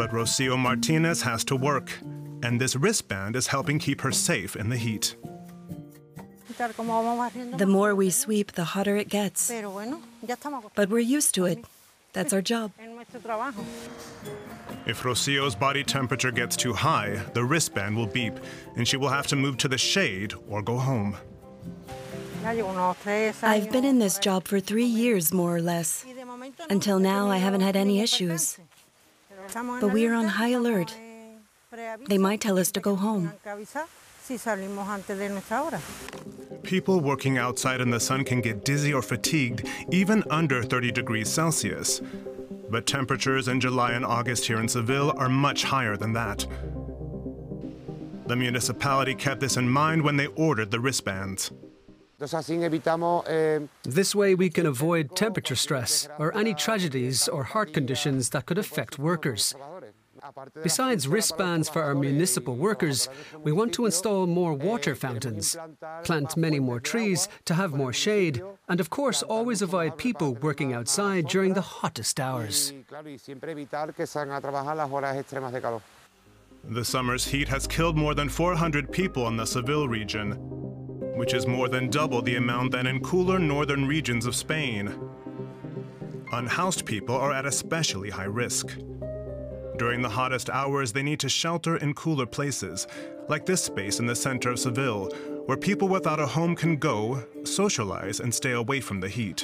But Rocio Martinez has to work, and this wristband is helping keep her safe in the heat. The more we sweep, the hotter it gets. But we're used to it. That's our job. If Rocio's body temperature gets too high, the wristband will beep, and she will have to move to the shade or go home. I've been in this job for 3 years, more or less. Until now, I haven't had any issues. But we are on high alert. They might tell us to go home. People working outside in the sun can get dizzy or fatigued even under 30 degrees Celsius. But temperatures in July and August here in Seville are much higher than that. The municipality kept this in mind when they ordered the wristbands. This way we can avoid temperature stress or any tragedies or heart conditions that could affect workers. Besides wristbands for our municipal workers, we want to install more water fountains, plant many more trees to have more shade, and of course always avoid people working outside during the hottest hours. The summer's heat has killed more than 400 people in the Seville region, which is more than double the amount than in cooler northern regions of Spain. Unhoused people are at especially high risk. During the hottest hours, they need to shelter in cooler places, like this space in the center of Seville, where people without a home can go, socialize, and stay away from the heat.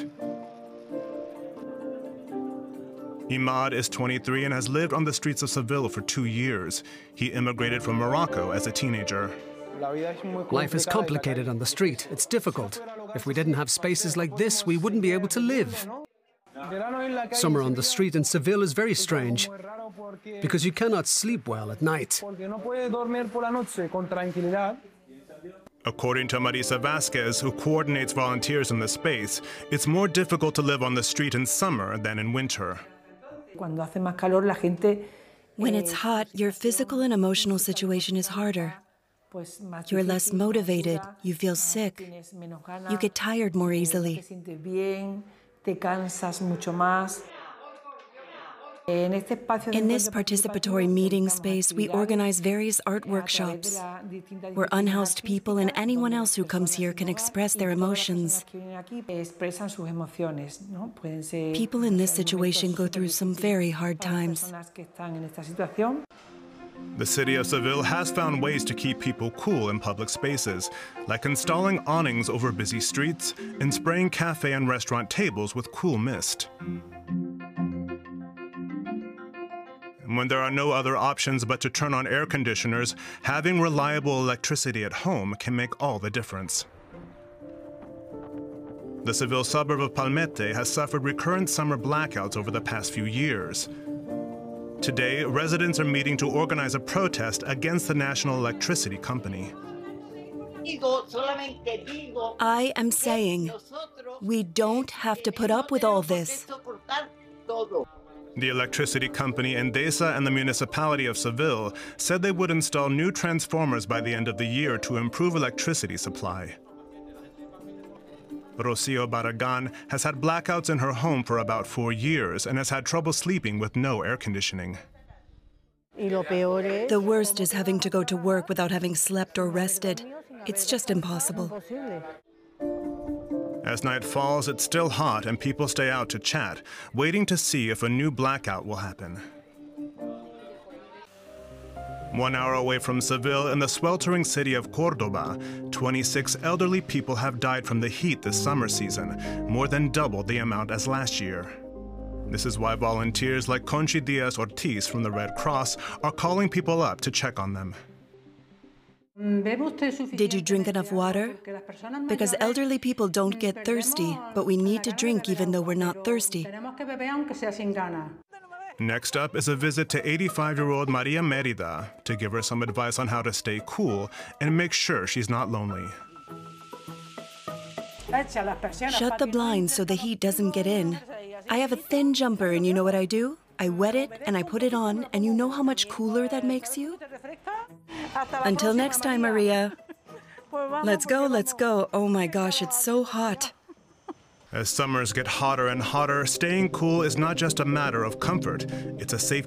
Imad is 23 and has lived on the streets of Seville for 2 years. He immigrated from Morocco as a teenager. Life is complicated on the street. It's difficult. If we didn't have spaces like this, we wouldn't be able to live. Summer on the street in Seville is very strange, because you cannot sleep well at night. According to Marisa Vasquez, who coordinates volunteers in the space, it's more difficult to live on the street in summer than in winter. When it's hot, your physical and emotional situation is harder. You're less motivated, you feel sick, you get tired more easily. In this participatory meeting space, we organize various art workshops where unhoused people and anyone else who comes here can express their emotions. People in this situation go through some very hard times. The city of Seville has found ways to keep people cool in public spaces, like installing awnings over busy streets and spraying cafe and restaurant tables with cool mist. When there are no other options but to turn on air conditioners, having reliable electricity at home can make all the difference. The Seville suburb of Palmete has suffered recurrent summer blackouts over the past few years. Today, residents are meeting to organize a protest against the national electricity company. I am saying, we don't have to put up with all this. The electricity company Endesa and the municipality of Seville said they would install new transformers by the end of the year to improve electricity supply. Rocio Barragan has had blackouts in her home for about 4 years and has had trouble sleeping with no air conditioning. The worst is having to go to work without having slept or rested. It's just impossible. As night falls, it's still hot and people stay out to chat, waiting to see if a new blackout will happen. 1 hour away from Seville, in the sweltering city of Córdoba, 26 elderly people have died from the heat this summer season, more than double the amount as last year. This is why volunteers like Conchi Diaz Ortiz from the Red Cross are calling people up to check on them. Did you drink enough water? Because elderly people don't get thirsty, but we need to drink even though we're not thirsty. Next up is a visit to 85-year-old Maria Merida to give her some advice on how to stay cool and make sure she's not lonely. Shut the blinds so the heat doesn't get in. I have a thin jumper and you know what I do? I wet it and I put it on, and you know how much cooler that makes you? Until next time, Maria. Let's go, let's go. Oh my gosh, it's so hot. As summers get hotter and hotter, staying cool is not just a matter of comfort, it's a safety